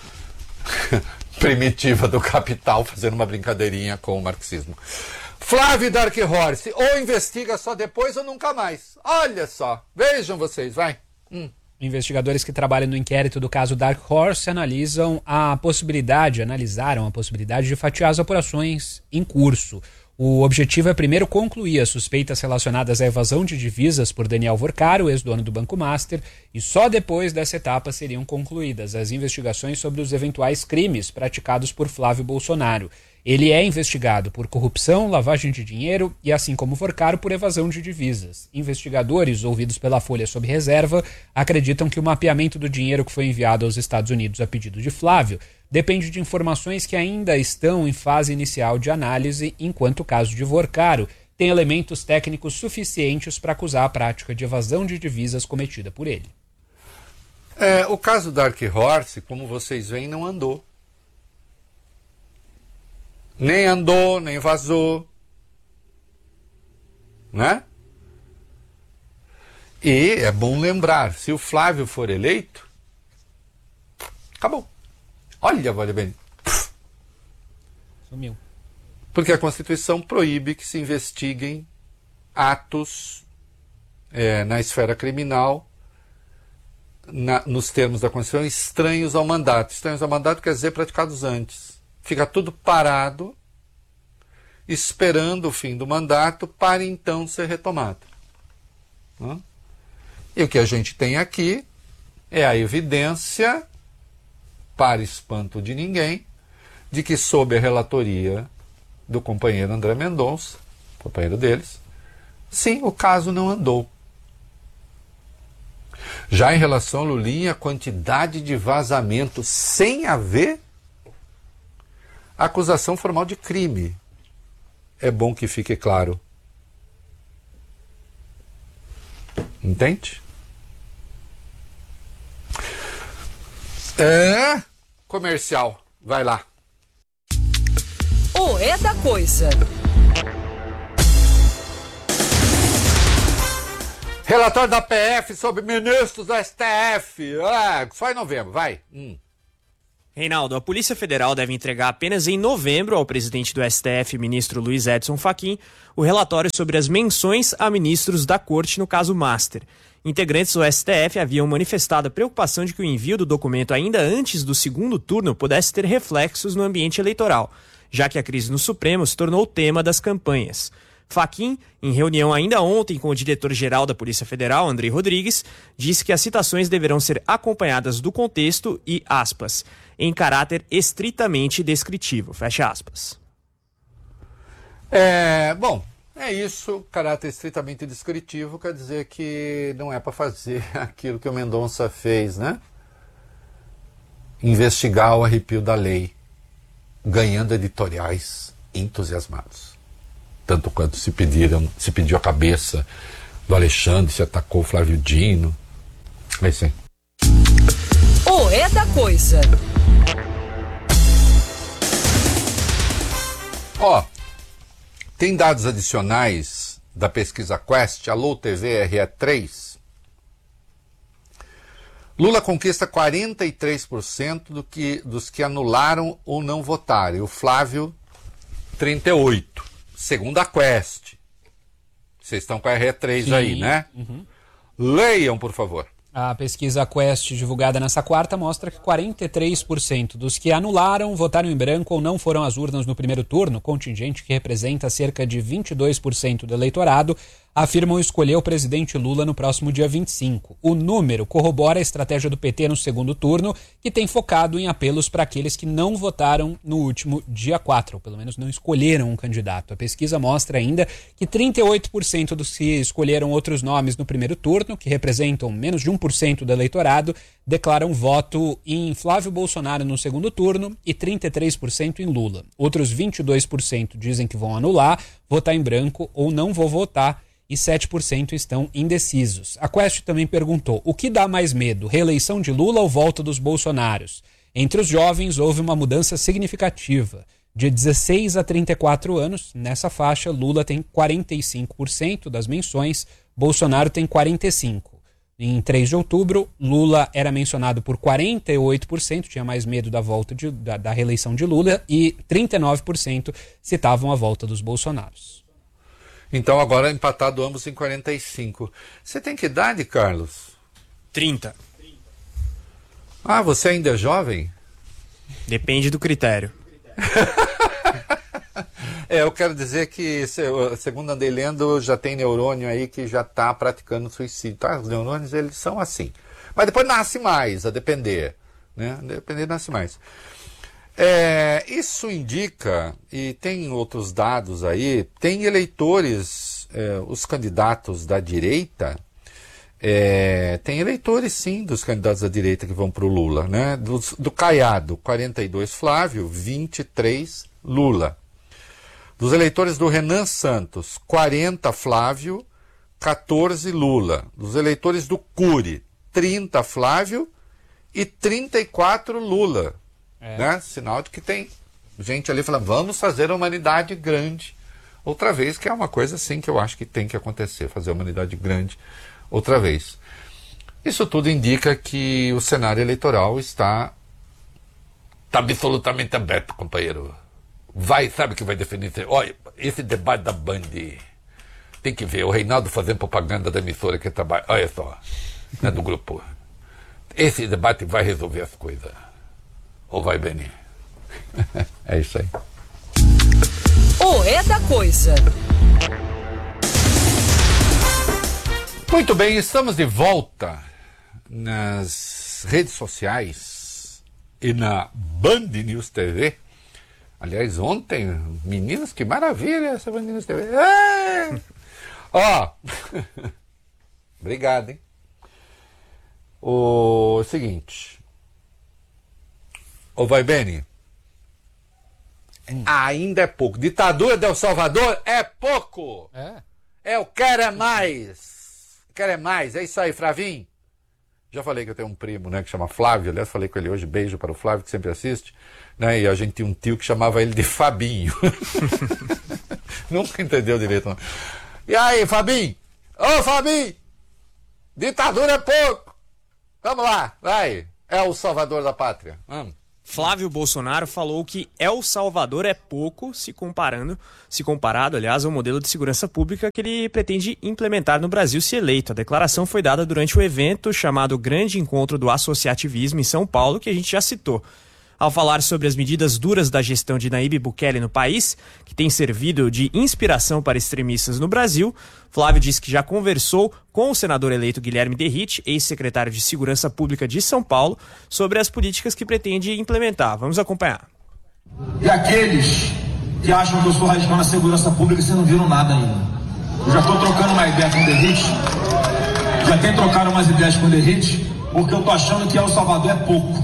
primitiva do capital, fazendo uma brincadeirinha com o marxismo. Flávio Dark Horse, ou investiga só depois ou nunca mais. Olha só, vejam vocês, vai. Hum. Investigadores que trabalham no inquérito do caso Dark Horse analisam a possibilidade, analisaram a possibilidade de fatiar as apurações em curso. O objetivo é primeiro concluir as suspeitas relacionadas à evasão de divisas por Daniel Vorcaro, ex-dono do Banco Master, e só depois dessa etapa seriam concluídas as investigações sobre os eventuais crimes praticados por Flávio Bolsonaro. Ele é investigado por corrupção, lavagem de dinheiro e, assim como Vorcaro, por evasão de divisas. Investigadores, ouvidos pela Folha sob reserva, acreditam que o mapeamento do dinheiro que foi enviado aos Estados Unidos a pedido de Flávio depende de informações que ainda estão em fase inicial de análise, enquanto o caso de Vorcaro tem elementos técnicos suficientes para acusar a prática de evasão de divisas cometida por ele. É, o caso Dark Horse, como vocês veem, não andou. Nem andou, nem vazou. Né? E é bom lembrar, se o Flávio for eleito, acabou. Olha, Vale Bene. Sumiu. Porque a Constituição proíbe que se investiguem atos é, na esfera criminal, na, nos termos da Constituição, estranhos ao mandato. Estranhos ao mandato quer dizer praticados antes. Fica tudo parado, esperando o fim do mandato para então ser retomado. Né? E o que a gente tem aqui é a evidência, para espanto de ninguém, de que sob a relatoria do companheiro André Mendonça, companheiro deles, sim, o caso não andou. Já em relação a Lulinha, a quantidade de vazamento sem haver acusação formal de crime. É bom que fique claro. Entende? É comercial. Vai lá. O É da Coisa. Relatório da P F sobre ministros do S T F. Ah, só em novembro, vai. Hum. Reinaldo, a Polícia Federal deve entregar apenas em novembro ao presidente do S T F, ministro Luiz Edson Fachin, o relatório sobre as menções a ministros da Corte no caso Master. Integrantes do S T F haviam manifestado a preocupação de que o envio do documento ainda antes do segundo turno pudesse ter reflexos no ambiente eleitoral, já que a crise no Supremo se tornou o tema das campanhas. Fachin, em reunião ainda ontem com o diretor-geral da Polícia Federal, Andrei Rodrigues, disse que as citações deverão ser acompanhadas do contexto e, aspas, em caráter estritamente descritivo, fecha aspas. É, bom, é isso, caráter estritamente descritivo, quer dizer que não é para fazer aquilo que o Mendonça fez, né? Investigar o arrepio da lei, ganhando editoriais entusiasmados. Tanto quanto se pediram, se pediu a cabeça do Alexandre, se atacou o Flávio Dino. É isso aí. O É da Coisa. Ó, tem dados adicionais da pesquisa Quest, Alô T V R E três. Lula conquista quarenta e três por cento do que, dos que anularam ou não votaram. E o Flávio, trinta e oito por cento. Segundo a Quest. Vocês estão com a R E três Sim. aí, né? Uhum. Leiam, por favor. A pesquisa Quest, divulgada nessa quarta, mostra que quarenta e três por cento dos que anularam, votaram em branco ou não foram às urnas no primeiro turno, contingente que representa cerca de vinte e dois por cento do eleitorado, afirmam escolher o presidente Lula no próximo dia vinte e cinco. O número corrobora a estratégia do P T no segundo turno, que tem focado em apelos para aqueles que não votaram no último dia quatro, ou pelo menos não escolheram um candidato. A pesquisa mostra ainda que trinta e oito por cento dos que escolheram outros nomes no primeiro turno, que representam menos de um por cento do eleitorado, declaram voto em Flávio Bolsonaro no segundo turno e trinta e três por cento em Lula. Outros vinte e dois por cento dizem que vão anular, votar em branco ou não vou votar, e sete por cento estão indecisos. A Quest também perguntou: o que dá mais medo, reeleição de Lula ou volta dos Bolsonaros? Entre os jovens houve uma mudança significativa. De dezesseis a trinta e quatro anos, nessa faixa, Lula tem quarenta e cinco por cento das menções, Bolsonaro tem quarenta e cinco por cento. Em três de outubro, Lula era mencionado por quarenta e oito por cento, tinha mais medo da volta de, da, da reeleição de Lula, e trinta e nove por cento citavam a volta dos Bolsonaros. Então agora empatado ambos em quarenta e cinco. Você tem que idade, Carlos? trinta. Ah, você ainda é jovem? Depende do critério. É, eu quero dizer que, segundo andei lendo, já tem neurônio aí que já está praticando suicídio. Tá? Os neurônios, eles são assim. Mas depois nasce mais, a depender. Né? A depender, nasce mais. É, isso indica, e tem outros dados aí, tem eleitores, é, os candidatos da direita, é, tem eleitores sim dos candidatos da direita que vão para o Lula, né? Do, do Caiado, quarenta e dois Flávio, vinte e três Lula. Dos eleitores do Renan Santos, quarenta Flávio, quatorze Lula. Dos eleitores do Cury, trinta Flávio e trinta e quatro Lula. É. Né? Sinal de que tem gente ali falando, vamos fazer a humanidade grande outra vez, que é uma coisa assim que eu acho que tem que acontecer, fazer a humanidade grande outra vez. Isso tudo indica que o cenário eleitoral está, está absolutamente aberto, companheiro. Vai, sabe o que vai definir? Olha, esse debate da Band, tem que ver, o Reinaldo fazendo propaganda da emissora que trabalha, olha só, né, do grupo. Esse debate vai resolver as coisas. Ou vai, Beni? É isso aí. O É da Coisa. Muito bem, estamos de volta nas redes sociais e na Band News T V. Aliás, ontem, meninos, que maravilha essa Band News T V. É! Ó, obrigado, hein? O seguinte... Ô, vai, Beni, hum. ainda é pouco. Ditadura de El Salvador é pouco. É. É, eu quero é mais. Quero é mais. É isso aí, Flavinho. Já falei que eu tenho um primo, né, que chama Flávio. Aliás, falei com ele hoje. Beijo para o Flávio, que sempre assiste. Né, e a gente tinha um tio que chamava ele de Fabinho. Nunca entendeu direito, não. E aí, Fabinho? Ô, Fabinho! Ditadura é pouco. Vamos lá, vai. É o salvador da pátria. Vamos. Flávio Bolsonaro falou que El Salvador é pouco se comparando, se comparado, aliás, ao modelo de segurança pública que ele pretende implementar no Brasil se eleito. A declaração foi dada durante o evento chamado Grande Encontro do Associativismo em São Paulo, que a gente já citou. Ao falar sobre as medidas duras da gestão de Nayib Bukele no país, que tem servido de inspiração para extremistas no Brasil, Flávio disse que já conversou com o senador eleito Guilherme Derrite, ex-secretário de Segurança Pública de São Paulo, sobre as políticas que pretende implementar. Vamos acompanhar. E aqueles que acham que eu sou radical na segurança pública, vocês não viram nada ainda. Eu já estou trocando uma ideia com o Derrite, já tem trocado umas ideias com o Derrite, porque eu estou achando que El Salvador é pouco.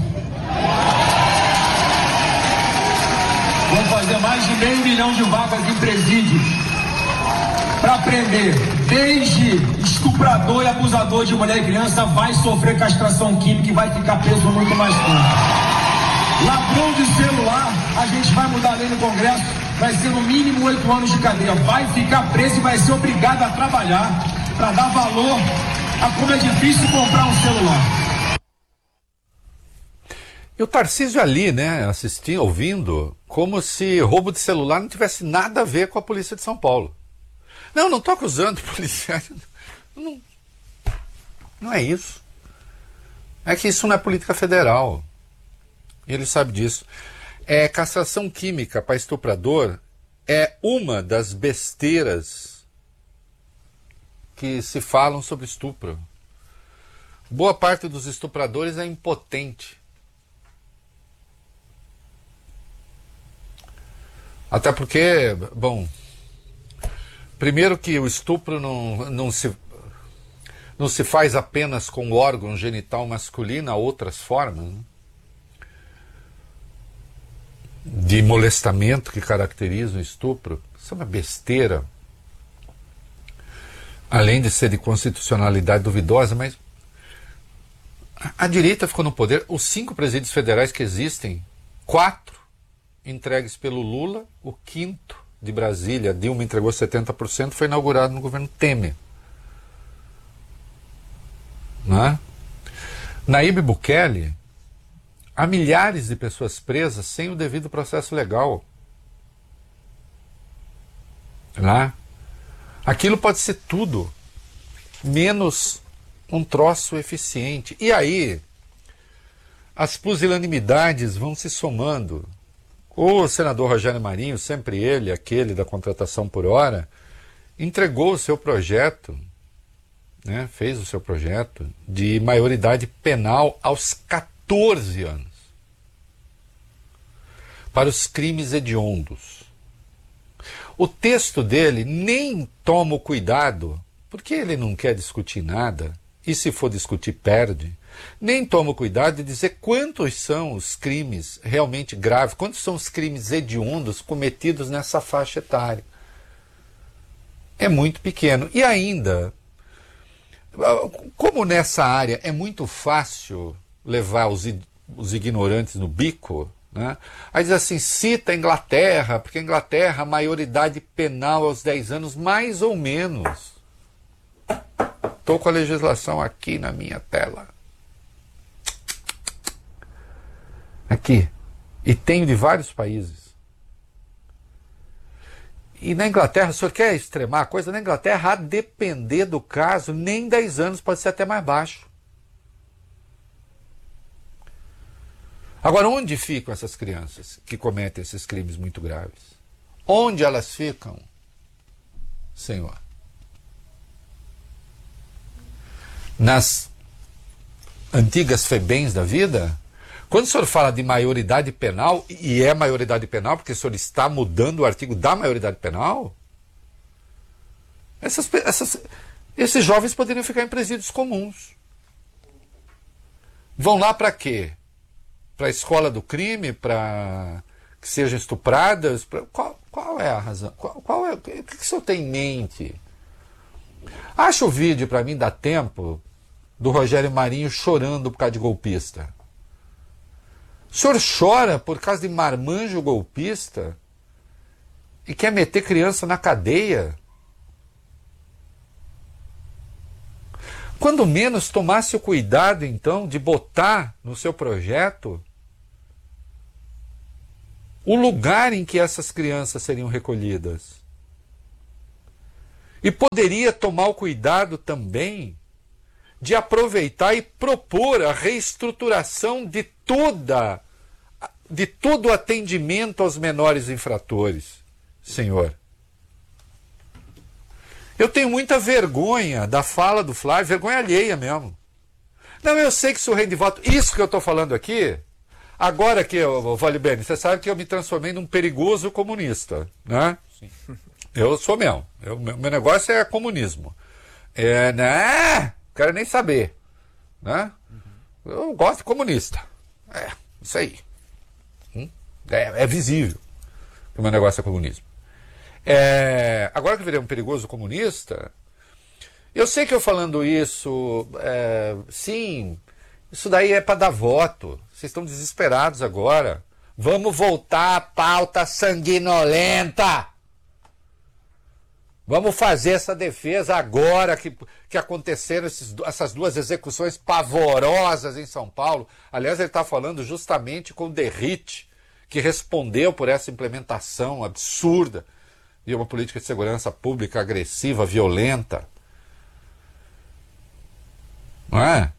Vamos fazer mais de meio milhão de vagas em presídios para prender. Desde estuprador e abusador de mulher e criança vai sofrer castração química e vai ficar preso muito mais tempo. Ladrão de celular, a gente vai mudar a lei no Congresso, vai ser no mínimo oito anos de cadeia. Vai ficar preso e vai ser obrigado a trabalhar para dar valor a como é difícil comprar um celular. E o Tarcísio ali, né, assistindo, ouvindo, como se roubo de celular não tivesse nada a ver com a polícia de São Paulo. Não, não estou acusando policiais. Não, não é isso. É que isso não é política federal. Ele sabe disso. É, castração química para estuprador é uma das besteiras que se falam sobre estupro. Boa parte dos estupradores é impotente. Até porque, bom, primeiro que o estupro não, não, se, não se faz apenas com o órgão genital masculino, há outras formas, né, de molestamento que caracterizam o estupro. Isso é uma besteira. Além de ser de constitucionalidade duvidosa, mas a, a direita ficou no poder. Os cinco presídios federais que existem, quatro entregues pelo Lula, o quinto de Brasília, Dilma entregou setenta por cento, foi inaugurado no governo Temer. Não é? Nayib Bukele, há milhares de pessoas presas sem o devido processo legal. Não é? Aquilo pode ser tudo, menos um troço eficiente. E aí, as pusilanimidades vão se somando. O senador Rogério Marinho, sempre ele, aquele da contratação por hora, entregou o seu projeto, né, fez o seu projeto de maioridade penal aos catorze anos para os crimes hediondos. O texto dele nem toma o cuidado, porque ele não quer discutir nada, e se for discutir perde, nem toma o cuidado de dizer quantos são os crimes realmente graves, quantos são os crimes hediondos cometidos nessa faixa etária. É muito pequeno. E ainda, como nessa área é muito fácil levar os, os ignorantes no bico, né? Aí diz assim, cita a Inglaterra, porque a Inglaterra a maioridade penal aos dez anos, mais ou menos. Estou com a legislação aqui na minha tela. Aqui. E tenho de vários países. E na Inglaterra, o senhor quer extremar a coisa? Na Inglaterra, a depender do caso, nem dez anos, pode ser até mais baixo. Agora, onde ficam essas crianças que cometem esses crimes muito graves? Onde elas ficam, senhor? Nas antigas FEBEMs da vida? Quando o senhor fala de maioridade penal, e é maioridade penal, porque o senhor está mudando o artigo da maioridade penal, essas, essas, esses jovens poderiam ficar em presídios comuns. Vão lá para quê? Para a escola do crime? Para que sejam estupradas? Pra, qual, qual é a razão? Qual, qual é, o que, que o senhor tem em mente? Acha o vídeo para mim, dá tempo, do Rogério Marinho chorando por causa de golpista. O senhor chora por causa de marmanjo golpista e quer meter criança na cadeia? quando menos tomasse o cuidado, então, de botar no seu projeto o lugar em que essas crianças seriam recolhidas. E poderia tomar o cuidado também de aproveitar e propor a reestruturação de toda, de todo o atendimento aos menores infratores, senhor. Eu tenho muita vergonha da fala do Flávio, vergonha alheia mesmo. Não, eu sei que sou rei de voto. Isso que eu estou falando aqui, agora que, eu, Vale Bene, você sabe que eu me transformei num perigoso comunista, né? Sim. Eu sou mesmo. Eu, meu, meu negócio é comunismo. É, né? Não quero nem saber. Né? Uhum. Eu gosto de comunista. É, isso aí. Hum? É, é visível que o meu negócio é comunismo. É, agora que eu virei um perigoso comunista, eu sei que eu falando isso, é, sim, isso daí é para dar voto. Vocês estão desesperados agora. Vamos voltar à pauta sanguinolenta. Vamos fazer essa defesa agora que, que aconteceram esses, essas duas execuções pavorosas em São Paulo. Aliás, ele está falando justamente com o Derrite, que respondeu por essa implementação absurda de uma política de segurança pública agressiva, violenta. Não é?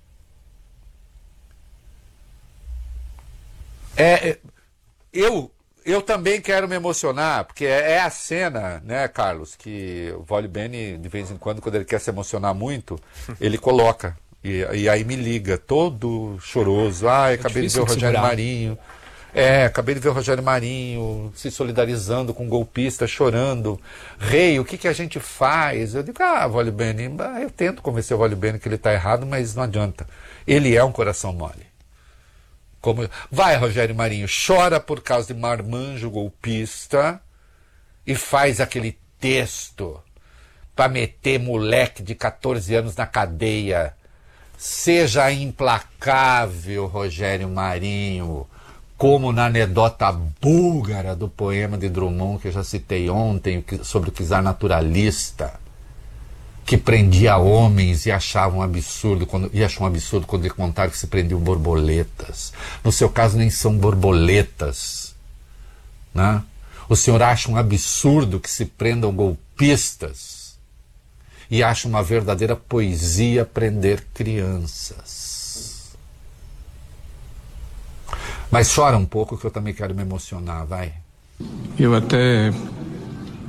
É, eu, eu também quero me emocionar, porque é, é a cena, né, Carlos, que o Vale Bene, de vez em quando, quando ele quer se emocionar muito, ele coloca, e, e aí me liga, todo choroso. Ai, é acabei de ver o Rogério Marinho. É, acabei de ver o Rogério Marinho se solidarizando com um golpista, chorando. Rei, o que, que a gente faz? Eu digo, ah, Vale Bene, eu tento convencer o Vale Bene que ele está errado, mas não adianta. Ele é um coração mole. Como... Vai, Rogério Marinho, chora por causa de marmanjo golpista e faz aquele texto para meter moleque de catorze anos na cadeia. Seja implacável, Rogério Marinho, como na anedota búlgara do poema de Drummond, que eu já citei ontem, sobre o czar naturalista, que prendia homens e achava um absurdo, quando, e achou um absurdo quando ele contava que se prendiam borboletas. No seu caso, nem são borboletas. Né? O senhor acha um absurdo que se prendam golpistas e acha uma verdadeira poesia prender crianças. Mas chora um pouco que eu também quero me emocionar, vai. Eu até